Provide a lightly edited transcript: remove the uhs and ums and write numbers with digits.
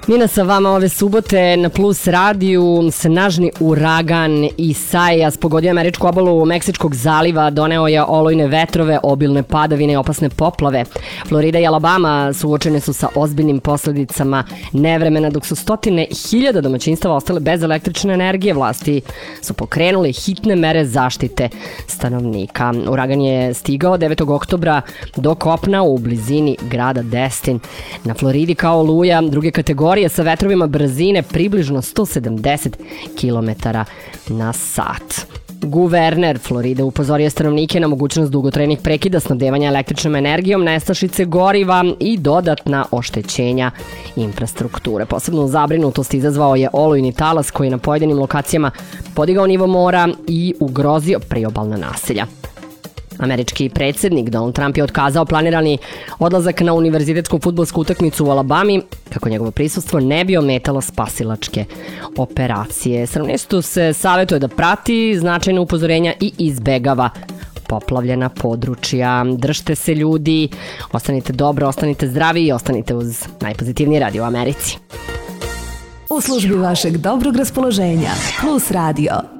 Nina sa vama ove subote na Plus radiju. Snažni uragan Isaias pogodio američku obalu Meksičkog zaliva, doneo je olujne vetrove, obilne padavine i opasne poplave. Florida i Alabama suočene su sa ozbiljnim posledicama nevremena, dok su stotine hiljada domaćinstava ostale bez električne energije. Vlasti su pokrenuli hitne mere zaštite stanovnika. Uragan je stigao 9. oktobra do kopna u blizini grada Destin na Floridi kao oluja druge kategorije sa vetrovima brzine približno 170 km na sat. Guverner Floride upozorio stanovnike na mogućnost dugotrajnih prekida snabdevanja električnom energijom, nestašice goriva i dodatna oštećenja infrastrukture. Posebnu zabrinutost izazvao je olujni talas koji je na pojedinim lokacijama podigao nivo mora i ugrozio priobalna naselja. Američki predsjednik Donald Trump je otkazao planirani odlazak na univerzitetsku fudbalsku utakmicu u Alabami kako njegovo prisustvo ne bi ometalo spasilačke operacije. Stanovništvu se savjetuje da prati značajne upozorenja i izbegava poplavljena područja. Držite se ljudi, ostanite dobro, ostanite zdravi i ostanite uz najpozitivniji radio u Americi. U službi vašeg dobrog raspoloženja Plus radio.